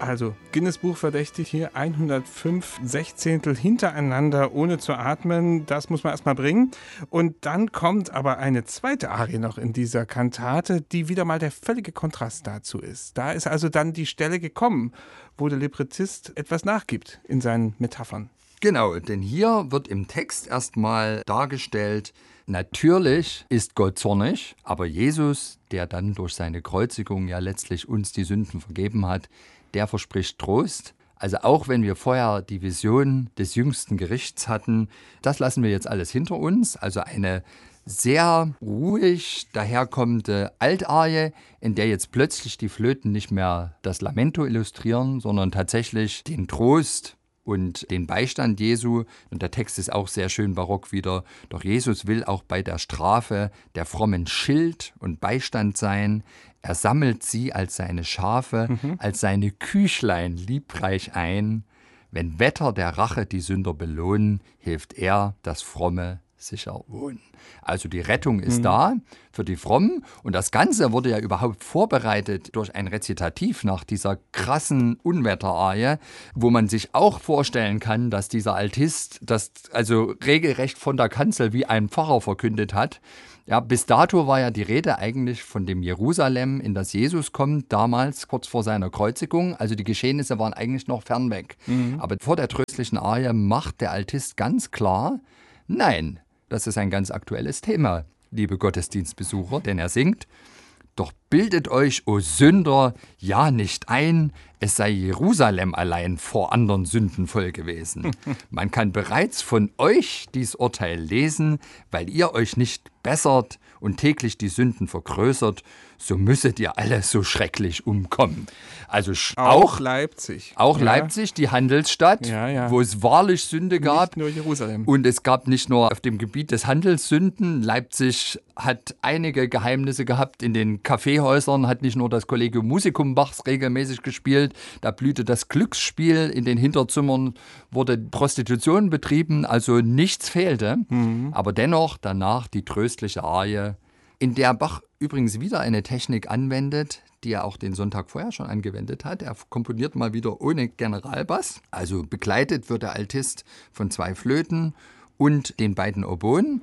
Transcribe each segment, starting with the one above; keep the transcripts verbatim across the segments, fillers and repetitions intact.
Also Guinness-Buch verdächtig hier, hundertfünf Sechzehntel hintereinander, ohne zu atmen. Das muss man erstmal bringen. Und dann kommt aber eine zweite Arie noch in dieser Kantate, die wieder mal der völlige Kontrast dazu ist. Da ist also dann die Stelle gekommen, wo der Librettist etwas nachgibt in seinen Metaphern. Genau, denn hier wird im Text erstmal dargestellt, natürlich ist Gott zornig, aber Jesus, der dann durch seine Kreuzigung ja letztlich uns die Sünden vergeben hat, der verspricht Trost. Also auch wenn wir vorher die Vision des jüngsten Gerichts hatten, das lassen wir jetzt alles hinter uns. Also eine sehr ruhig daherkommende Altarie, in der jetzt plötzlich die Flöten nicht mehr das Lamento illustrieren, sondern tatsächlich den Trost und den Beistand Jesu. Und der Text ist auch sehr schön barock wieder. Doch Jesus will auch bei der Strafe der frommen Schild und Beistand sein. Er sammelt sie als seine Schafe, mhm. als seine Küchlein liebreich ein. Wenn Wetter der Rache die Sünder belohnen, hilft er, das Fromme sicher wohnen. Also die Rettung ist mhm. da für die Frommen. Und das Ganze wurde ja überhaupt vorbereitet durch ein Rezitativ nach dieser krassen Unwetterarie, wo man sich auch vorstellen kann, dass dieser Altist das also regelrecht von der Kanzel wie ein Pfarrer verkündet hat. Ja, bis dato war ja die Rede eigentlich von dem Jerusalem, in das Jesus kommt, damals kurz vor seiner Kreuzigung. Also die Geschehnisse waren eigentlich noch fernweg. Mhm. Aber vor der tröstlichen Arie macht der Altist ganz klar, nein, das ist ein ganz aktuelles Thema, liebe Gottesdienstbesucher, denn er singt: Doch bildet euch, o Sünder, ja nicht ein, es sei Jerusalem allein vor anderen Sünden voll gewesen. Man kann bereits von euch dies Urteil lesen, weil ihr euch nicht bessert und täglich die Sünden vergrößert, so müsstet ihr alle so schrecklich umkommen. Also auch, auch Leipzig. Auch ja. Leipzig, die Handelsstadt, ja, ja. wo es wahrlich Sünde gab. Nicht nur Jerusalem. Und es gab nicht nur auf dem Gebiet des Handels Sünden. Leipzig hat einige Geheimnisse gehabt. In den Kaffeehäusern hat nicht nur das Collegium Musicum Bachs regelmäßig gespielt, da blühte das Glücksspiel. In den Hinterzimmern wurde Prostitution betrieben, also nichts fehlte. Mhm. Aber dennoch danach die tröstliche Arie, in der Bach übrigens wieder eine Technik anwendet, die er auch den Sonntag vorher schon angewendet hat. Er komponiert mal wieder ohne Generalbass. Also begleitet wird der Altist von zwei Flöten und den beiden Oboen.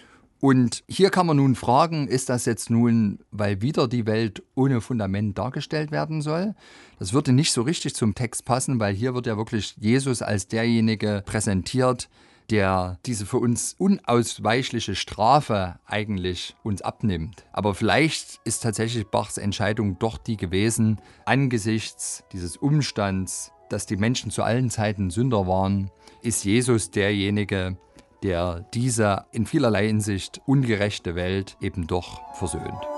Und hier kann man nun fragen, ist das jetzt nun, weil wieder die Welt ohne Fundament dargestellt werden soll? Das würde nicht so richtig zum Text passen, weil hier wird ja wirklich Jesus als derjenige präsentiert, der diese für uns unausweichliche Strafe eigentlich uns abnimmt. Aber vielleicht ist tatsächlich Bachs Entscheidung doch die gewesen, angesichts dieses Umstands, dass die Menschen zu allen Zeiten Sünder waren, ist Jesus derjenige, der diese in vielerlei Hinsicht ungerechte Welt eben doch versöhnt.